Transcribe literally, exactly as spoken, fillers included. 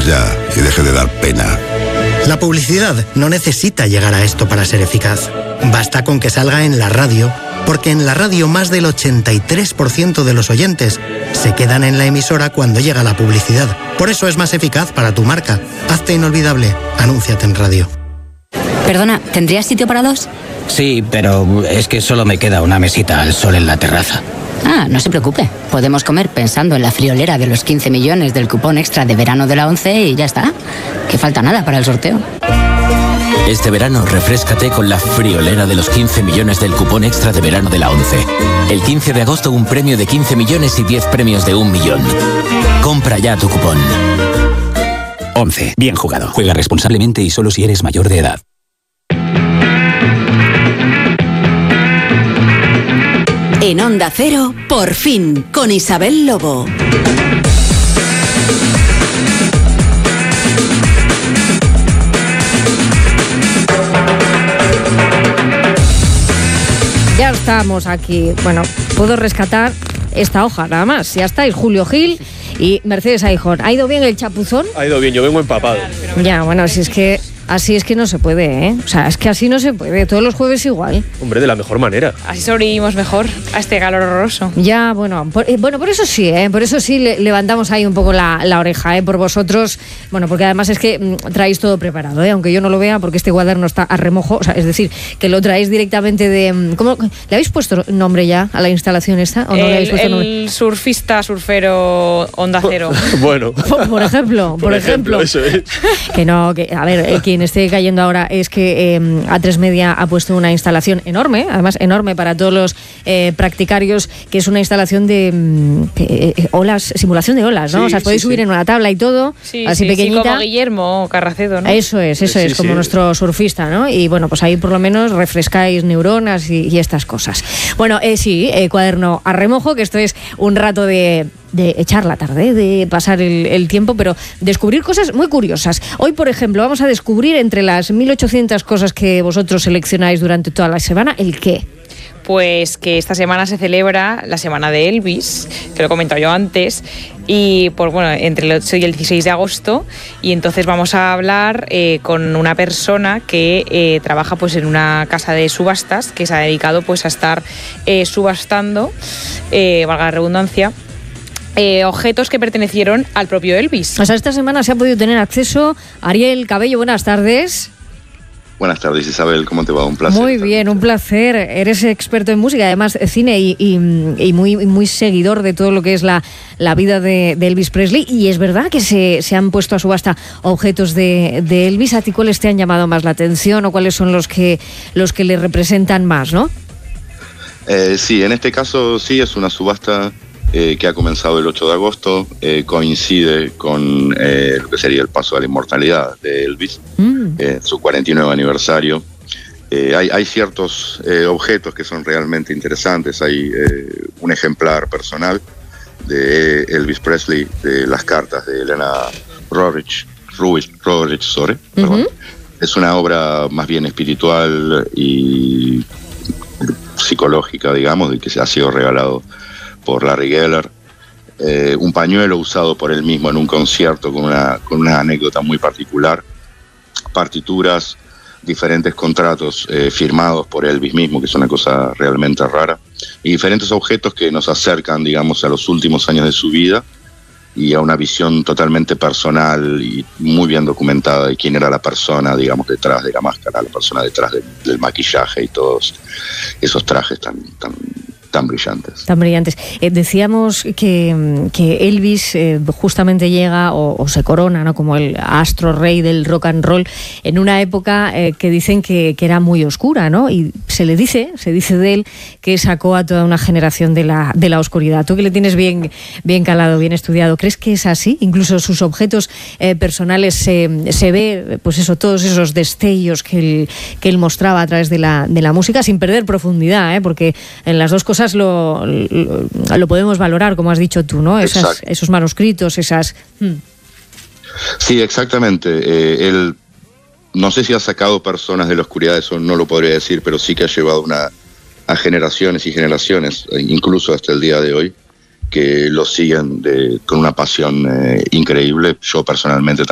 más ya y deje de dar pena. La publicidad no necesita llegar a esto para ser eficaz. Basta con que salga en la radio, porque en la radio más del ochenta y tres por ciento de los oyentes se quedan en la emisora cuando llega la publicidad. Por eso es más eficaz para tu marca. Hazte inolvidable. Anúnciate en radio. Perdona, ¿tendrías sitio para dos? Sí, pero es que solo me queda una mesita al sol en la terraza. Ah, no se preocupe. Podemos comer pensando en la friolera de los quince millones del cupón extra de verano de la ONCE y ya está. Que falta nada para el sorteo. Este verano refréscate con la friolera de los quince millones del cupón extra de verano de la ONCE. El quince de agosto un premio de quince millones y diez premios de un millón. Compra ya tu cupón. ONCE. Bien jugado. Juega responsablemente y solo si eres mayor de edad. En Onda Cero, Por fin, con Isabel Lobo. Ya estamos aquí. Bueno, puedo rescatar esta hoja, nada más. Ya estáis, Julio Gil y Mercedes Aijón. ¿Ha ido bien el chapuzón? Ha ido bien, yo vengo empapado. Ya, bueno, si es que así es que no se puede, ¿eh? O sea, es que así no se puede. Todos los jueves igual. Hombre, de la mejor manera. Así sobrevivimos mejor a este calor horroroso. Ya, bueno, por, eh, bueno, por eso sí, ¿eh? Por eso sí le, levantamos ahí un poco la, la oreja, ¿eh? Por vosotros. Bueno, porque además es que mm, traéis todo preparado, ¿eh? Aunque yo no lo vea porque este cuaderno está a remojo. O sea, es decir, que lo traéis directamente de... ¿Cómo? ¿Le habéis puesto nombre ya a la instalación esta? ¿O no el, le habéis puesto el nombre? surfista, surfero, Onda Cero. Bueno. Por, por ejemplo, por, por ejemplo. ejemplo. Eso es. Que no, que, a ver, eh, quien esté cayendo ahora es que eh, A tres Media ha puesto una instalación enorme, además enorme para todos los eh, practicarios, que es una instalación de mm, eh, olas, simulación de olas, ¿no? Sí, o sea, podéis sí, subir sí. en una tabla y todo, Sí, así sí, pequeñita. sí, como Guillermo Carracedo, ¿no? Eso es, eso Sí, es, sí. como nuestro surfista, ¿no? Y bueno, pues ahí por lo menos refrescáis neuronas y, y estas cosas. Bueno, eh, sí, eh, cuaderno a remojo, que esto es un rato de... de echar la tarde, de pasar el, el tiempo, pero descubrir cosas muy curiosas. Hoy, por ejemplo, vamos a descubrir entre las mil ochocientas cosas que vosotros seleccionáis durante toda la semana, ¿el qué? Pues que esta semana se celebra la semana de Elvis, que lo he comentado yo antes, y por bueno, entre el ocho y el dieciséis de agosto, y entonces vamos a hablar eh, con una persona que eh, trabaja pues en una casa de subastas, que se ha dedicado pues a estar eh, subastando, eh, valga la redundancia, Eh, objetos que pertenecieron al propio Elvis. O sea, esta semana se ha podido tener acceso. Ariel Cabello, buenas tardes. Buenas tardes, Isabel, ¿cómo te va? Un placer. Muy bien, un placer. Eres experto en música, además cine y, y, y muy, muy seguidor de todo lo que es la, la vida de, de Elvis Presley. Y es verdad que se, se han puesto a subasta objetos de, de Elvis. ¿A ti cuáles te han llamado más la atención o cuáles son los que, los que le representan más, no? Eh, sí, en este caso sí, es una subasta Eh, que ha comenzado el ocho de agosto, eh, coincide con eh, lo que sería el paso a la inmortalidad de Elvis, mm. eh, su cuarenta y nueve aniversario. Eh, hay, hay ciertos eh, objetos que son realmente interesantes. Hay eh, un ejemplar personal de Elvis Presley, de las cartas de Elena Roerich, Roerich, sorry, uh-huh. perdón. Es una obra más bien espiritual y psicológica, digamos, de que se ha sido regalado por Larry Geller, eh, un pañuelo usado por él mismo en un concierto con una, con una anécdota muy particular, partituras, diferentes contratos eh, firmados por Elvis mismo, que es una cosa realmente rara, y diferentes objetos que nos acercan, digamos, a los últimos años de su vida y a una visión totalmente personal y muy bien documentada de quién era la persona, digamos, detrás de la máscara, la persona detrás de, del maquillaje y todos esos trajes tan... tan tan brillantes. Tan brillantes. Eh, decíamos que, que Elvis eh, justamente llega o, o se corona, ¿no?, como el astro rey del rock and roll en una época eh, que dicen que, que era muy oscura, ¿no? Y se le dice, se dice de él que sacó a toda una generación de la, de la oscuridad. Tú que le tienes bien, bien calado, bien estudiado, ¿crees que es así? Incluso sus objetos eh, personales se, se ve, pues eso, todos esos destellos que él, que él mostraba a través de la, de la música, sin perder profundidad, ¿eh? Porque en las dos cosas Lo, lo, lo podemos valorar, como has dicho tú, ¿no? Esas, esos manuscritos, esas... Hmm. Sí, exactamente. Eh, él, no sé si ha sacado personas de la oscuridad, eso no lo podría decir, pero sí que ha llevado una, a generaciones y generaciones, incluso hasta el día de hoy, que lo siguen de, con una pasión eh, increíble. Yo personalmente